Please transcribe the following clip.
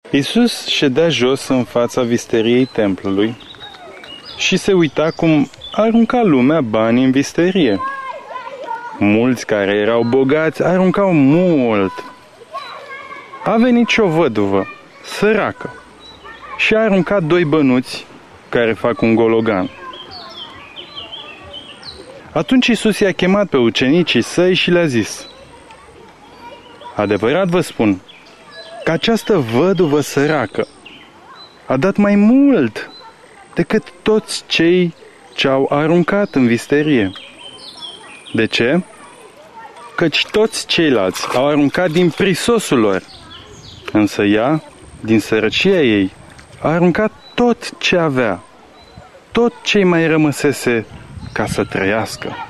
Iisus ședea jos în fața visteriei templului și se uita cum arunca lumea bani în visterie. Mulți care erau bogați aruncau mult. A venit și o văduvă, săracă, și a aruncat 2 bănuți care fac un gologan. Atunci Iisus i-a chemat pe ucenicii săi și le-a zis: adevărat vă spun că această văduvă săracă a dat mai mult decât toți cei ce au aruncat în visterie. De ce? Căci toți ceilalți au aruncat din prisosul lor, însă ea, din sărăcia ei, a aruncat tot ce avea, tot ce mai rămăsese ca să trăiască.